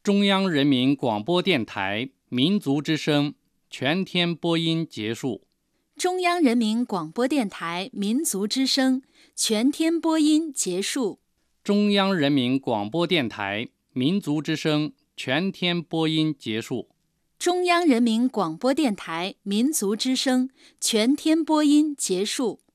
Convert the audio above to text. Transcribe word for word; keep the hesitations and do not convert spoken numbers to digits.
中央人民广播电台民族之声全天播音结束。 中央人民广播电台民族之声全天播音结束。 中央人民广播电台民族之声全天播音结束。 中央人民广播电台民族之声全天播音结束。